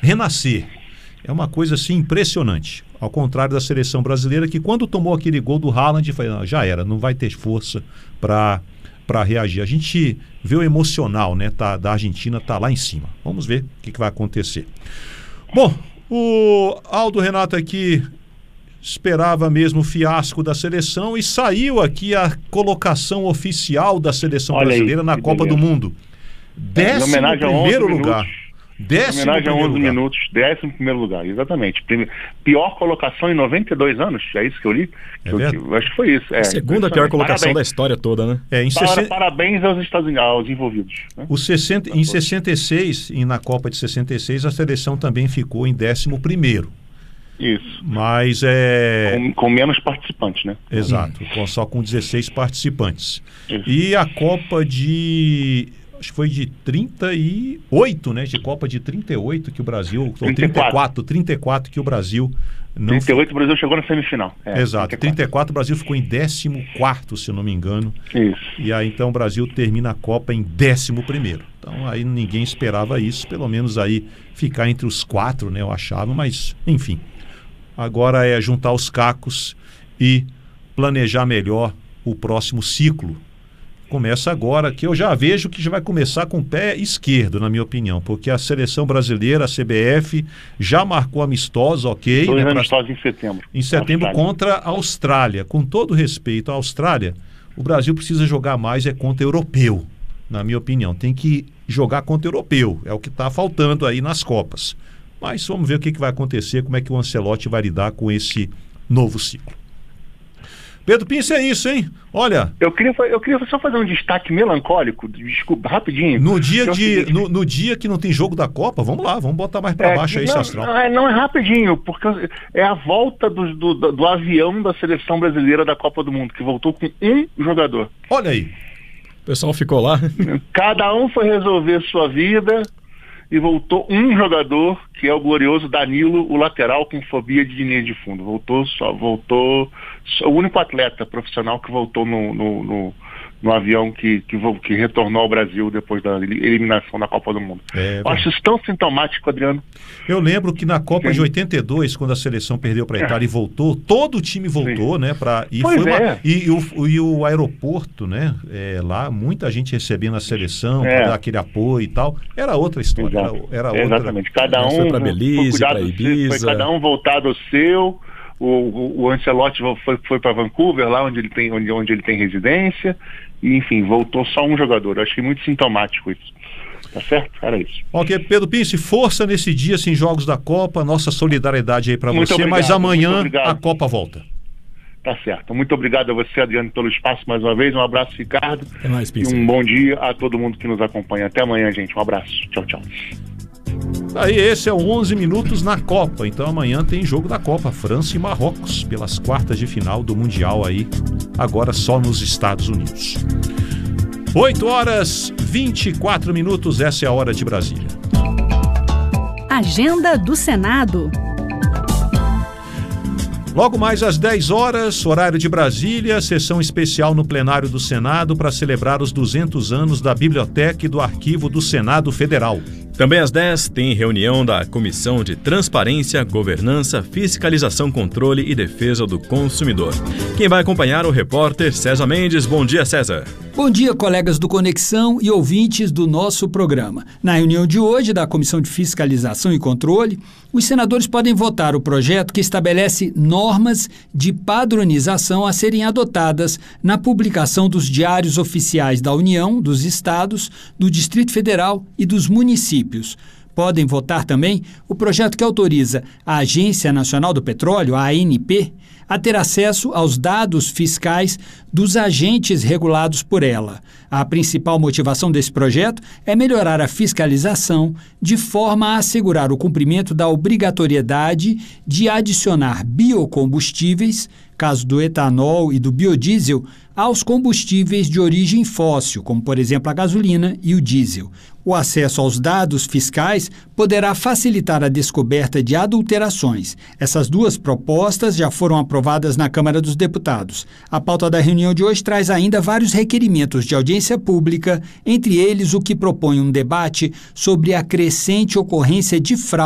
renascer. É uma coisa assim impressionante. Ao contrário da seleção brasileira, que quando tomou aquele gol do Haaland, já era, não vai ter força para reagir. A gente vê o emocional, né, da Argentina tá lá em cima. Vamos ver o que vai acontecer. Bom, o Aldo Renato aqui esperava mesmo o fiasco da seleção e saiu aqui a colocação oficial da seleção brasileira na Copa do Mundo. 11º lugar. Em homenagem a 11 minutos, 11º lugar, exatamente. Pior colocação em 92 anos, é isso que eu li? Eu acho que foi isso. Segunda pior colocação da história toda, né? Parabéns aos envolvidos. Né? Em 66, na Copa de 66, a seleção também ficou em 11º. Isso. Mas com menos participantes, né? Exato, só com 16 participantes. Isso. E a Copa acho que foi de 38, né? De Copa de 38 que o Brasil... 34 que o Brasil... 38 o Brasil chegou na semifinal. Exato, 34 o Brasil ficou em 14º, se eu não me engano. Isso. E aí então o Brasil termina a Copa em 11º. Então aí ninguém esperava isso, pelo menos aí ficar entre os 4, né? Eu achava, mas enfim. Agora é juntar os cacos e planejar melhor o próximo ciclo. Começa agora, que eu já vejo que já vai começar com o pé esquerdo, na minha opinião, porque a seleção brasileira, a CBF, já marcou amistosos, ok? Dois amistosos em setembro. Em setembro contra a Austrália. Com todo respeito à Austrália, o Brasil precisa jogar mais contra europeu, na minha opinião. Tem que jogar contra europeu, é o que está faltando aí nas Copas. Mas vamos ver o que vai acontecer, como é que o Ancelotti vai lidar com esse novo ciclo. Pedro Pince, é isso, hein? Olha... Eu queria só fazer um destaque melancólico, desculpa, rapidinho. No dia que não tem jogo da Copa, vamos lá, vamos botar mais para baixo aí esse astral. Não, é rapidinho, porque é a volta do avião da seleção brasileira da Copa do Mundo, que voltou com um jogador. Olha aí. O pessoal ficou lá. Cada um foi resolver sua vida e voltou um jogador, que é o glorioso Danilo, o lateral com fobia de linha de fundo. Voltou o único atleta profissional que voltou no avião que retornou ao Brasil depois da eliminação da Copa do Mundo. Eu acho isso tão sintomático, Adriano. Eu lembro que na Copa de 82, quando a seleção perdeu para a Itália e voltou, todo o time voltou, né? E o aeroporto, né? Lá, muita gente recebendo a seleção para dar aquele apoio e tal. Era outra história. Exatamente. Cada um foi para Belize, para Ibiza. Foi cada um voltado ao seu. O Ancelotti foi para Vancouver, lá onde ele tem residência, e enfim, voltou só um jogador. Eu achei muito sintomático isso. Tá certo? Era isso. Ok, Pedro Pince, força nesse dia sem jogos da Copa, nossa solidariedade aí para você, obrigado, mas amanhã a Copa volta. Tá certo. Muito obrigado a você, Adriano, pelo espaço mais uma vez. Um abraço, Ricardo. Até mais, Pince. E um bom dia a todo mundo que nos acompanha. Até amanhã, gente. Um abraço. Tchau, tchau. Aí esse é o 11 minutos na Copa. Então amanhã tem jogo da Copa, França e Marrocos, pelas quartas de final do Mundial aí, agora só nos Estados Unidos. 8h24, essa é a hora de Brasília. Agenda do Senado. Logo mais às 10 horas, horário de Brasília, sessão especial no plenário do Senado para celebrar os 200 anos da Biblioteca e do Arquivo do Senado Federal. Também às 10 tem reunião da Comissão de Transparência, Governança, Fiscalização, Controle e Defesa do Consumidor. Quem vai acompanhar o repórter César Mendes. Bom dia, César. Bom dia, colegas do Conexão e ouvintes do nosso programa. Na reunião de hoje da Comissão de Fiscalização e Controle, os senadores podem votar o projeto que estabelece normas de padronização a serem adotadas na publicação dos diários oficiais da União, dos Estados, do Distrito Federal e dos municípios. Podem votar também o projeto que autoriza a Agência Nacional do Petróleo, a ANP, a ter acesso aos dados fiscais dos agentes regulados por ela. A principal motivação desse projeto é melhorar a fiscalização de forma a assegurar o cumprimento da obrigatoriedade de adicionar biocombustíveis, caso do etanol e do biodiesel, aos combustíveis de origem fóssil, como por exemplo a gasolina e o diesel. O acesso aos dados fiscais poderá facilitar a descoberta de adulterações. Essas duas propostas já foram aprovadas na Câmara dos Deputados. A pauta da reunião de hoje traz ainda vários requerimentos de audiência pública, entre eles o que propõe um debate sobre a crescente ocorrência de fraude